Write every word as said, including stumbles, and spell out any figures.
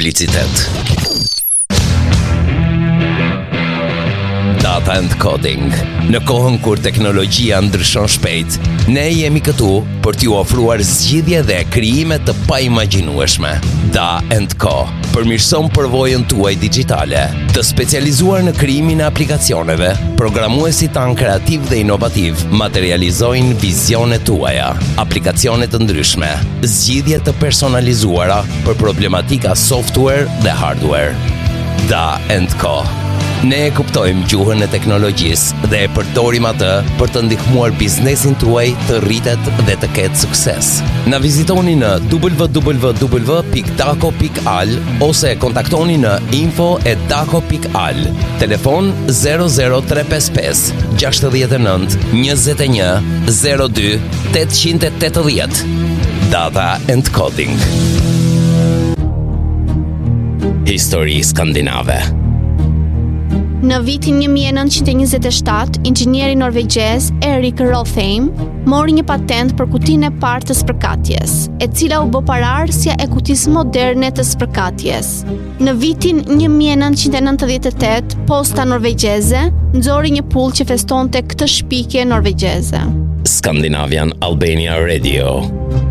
publicitet. Data and Coding. Në kohën kur teknologjia ndryshon shpejt, ne jemi këtu për t'ju ofruar zgjidhje dhe krijime të paimagjinueshme. Da and Co përmirëson përvojën tuaj digjitale, të specializuar në krijimin e aplikacioneve. Programuesit tanë kreativ dhe inovativ materializojnë vizionet tuaja, aplikacione të ndryshme, zgjidhje të personalizuara për problematika software dhe hardware. Da and Co. Ne e kuptojmë gjuhën e teknologjisë dhe e përdorim atë për të ndihmuar biznesin tuaj të rritet dhe të ketë sukses. Na vizitoni në w w w pikë daco pikë al ose kontaktoni në info at daco pikë al. Telefon zero zero tre pesë pesë gjasht e nënt njëzet e një zero dy tetëqind e tetëdhjetë. Data and Coding. Histori skandinave. Në vitin një mijë e nëntëqind e njëzet e shtatë, inxhinieri norvegjez Erik Rotheim mori një patent për kutinë e parë të spërkatjes, e cila u bë paraardhësia e kutisë moderne të spërkatjes. Në vitin një mijë e nëntëqind e nëntëdhjetë e tetë, Posta norvegjeze nxori një pull që festonte këtë shpikje norvegjeze. Scandinavian Albania Radio.